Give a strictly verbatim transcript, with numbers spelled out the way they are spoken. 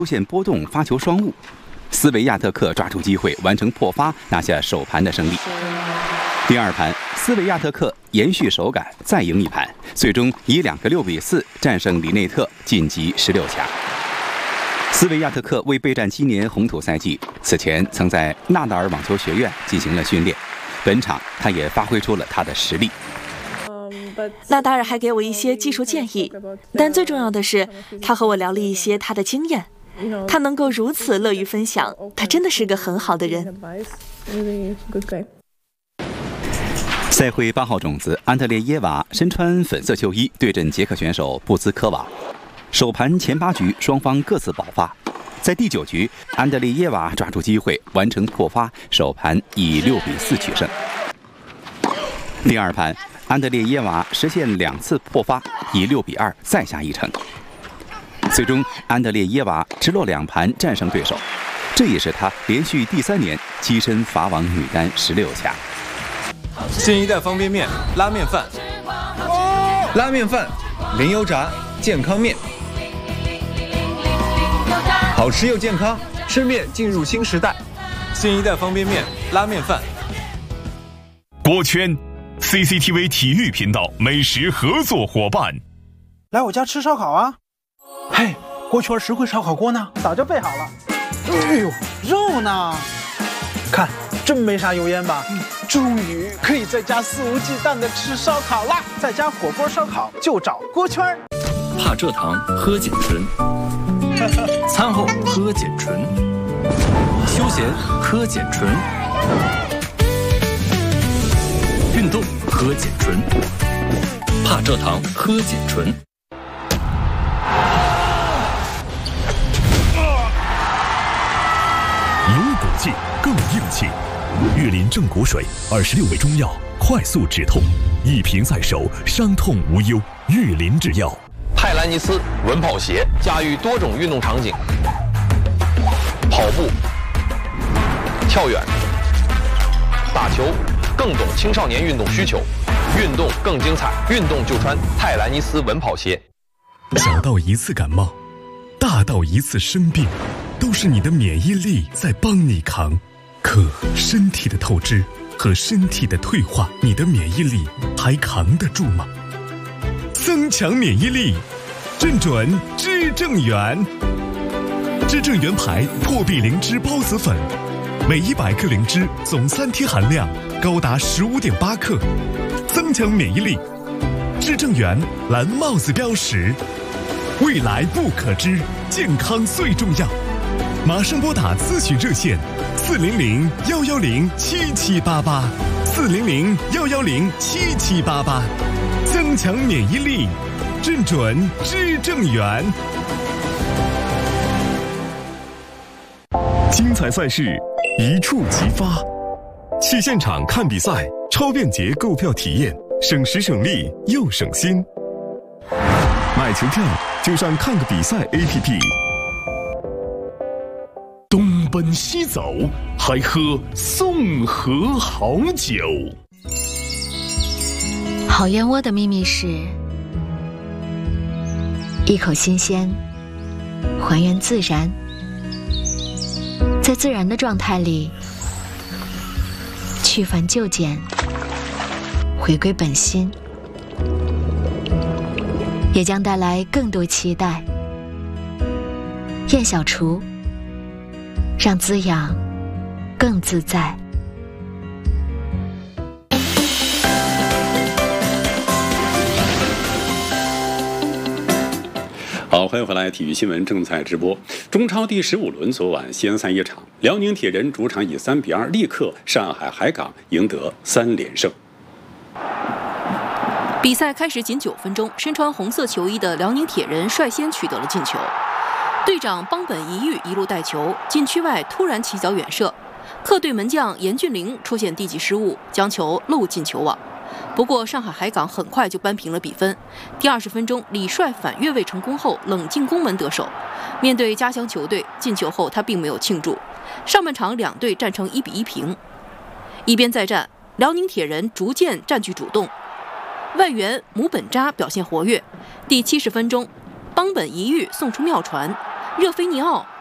出现波动，发球双误。斯维亚特克抓住机会完成破发，拿下首盘的胜利。第二盘，斯维亚特克延续手感，再赢一盘，最终以两个六比四战胜里内特，晋级十六强。斯维亚特克为备战今年红土赛季，此前曾在纳达尔网球学院进行了训练，本场他也发挥出了他的实力。 纳达尔还给我一些技术建议，但最重要的是，他和我聊了一些他的经验。他能够如此乐于分享，他真的是个很好的人。 赛会八号种子安德烈耶娃身穿粉色球衣对阵捷克选手布兹科娃。首盘前八局双方各自爆发，在第九局，安德烈耶娃抓住机会完成破发，首盘以六比四取胜。第二盘，安德烈耶娃实现两次破发，以六比二再下一城。最终，安德烈耶娃直落两盘战胜对手，这也是他连续第三年跻身法网女单十六强。 新一代方便面拉面饭， 拉面饭，零油炸，健康面，好吃又健康，吃面进入新时代。 新一代方便面拉面饭。 锅圈 ，C C T V 体育频道美食合作伙伴。 来我家吃烧烤啊！嘿，锅圈实惠烧烤锅呢？早就备好了。哎呦，肉呢？看，真没啥油烟吧？嗯，终于可以在家肆无忌惮的吃烧烤啦！在家火锅烧烤就找锅圈。 怕蔗糖喝碱醇，餐后喝碱醇，休闲喝碱醇，运动喝碱醇，怕蔗糖喝碱醇。 有骨气更硬气，悦林正骨水二十六味中药，快速止痛，一瓶在手，伤痛无忧。悦林制药。 泰兰尼斯稳跑鞋驾驭多种运动场景，跑步、跳远、打球，更懂青少年运动需求，运动更精彩，运动就穿泰兰尼斯稳跑鞋。 小到一次感冒，大到一次生病，都是你的免疫力在帮你扛。可身体的透支和身体的退化，你的免疫力还扛得住吗？增强免疫力，正准知正元。知正元牌破壁灵芝孢子粉，每一百克灵芝总三贴含量高达十五点八克，增强免疫力。知正元蓝帽子标识，未来不可知，健康最重要。马上拨打咨询热线四零零幺幺零七七八八，四零零幺幺零七七八八，增强免疫力，正准知正元。精彩赛事一触即发，去现场看比赛，超便捷购票体验，省时省力又省心。买球票就上看个比赛 A P P。东奔西走，还喝宋河好酒。 好燕窝的秘密是一口新鲜，还原自然，在自然的状态里去繁就简，回归本心，也将带来更多期待。燕小厨，让滋养更自在。 好，欢迎回来，体育新闻正在直播。中超第十五轮昨晚西安赛一场，辽宁铁人主场以三比二力克上海海港，赢得三连胜。 比赛开始仅九分钟，身穿红色球衣的辽宁铁人率先取得了进球。队长邦本一玉一路带球，禁区外突然起脚远射，客队门将严俊凌出现低级失误，将球漏进球网。不过上海海港很快就扳平了比分。第二十分钟，李帅反越位成功后冷进攻门得手。面对家乡球队，进球后他并没有庆祝。上半场两队战成一比一平。一边再战，辽宁铁人逐渐占据主动，外援姆本扎表现活跃。第七十分钟，邦本一玉送出妙传， 热菲尼奥